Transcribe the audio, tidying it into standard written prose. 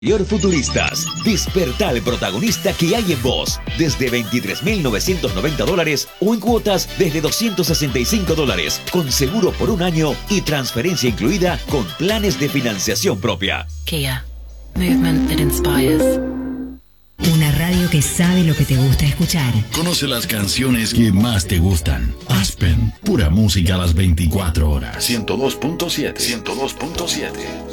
Futuristas, desperta al protagonista que hay en vos, desde $23.990 o en cuotas desde $265, con seguro por un año y transferencia incluida con planes de financiación propia. Kia, movement that inspires. Una radio que sabe lo que te gusta escuchar. Conoce las canciones que más te gustan. Aspen, pura música a las 24 horas. 102.7.